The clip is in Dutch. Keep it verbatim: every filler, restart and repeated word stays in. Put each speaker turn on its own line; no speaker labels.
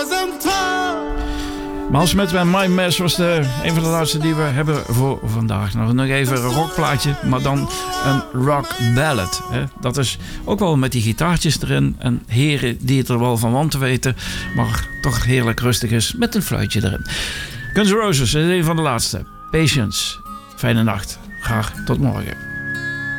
Miles Smith met My Mess was de, een van de laatste die we hebben voor vandaag. Nou, nog even een rockplaatje, maar dan een rock ballad. Hè? Dat is ook wel met die gitaartjes erin. En heren die het er wel van want te weten, maar toch heerlijk rustig is met een fluitje erin. Guns N' Roses is een van de laatste. Patience. Fijne nacht. Graag tot morgen.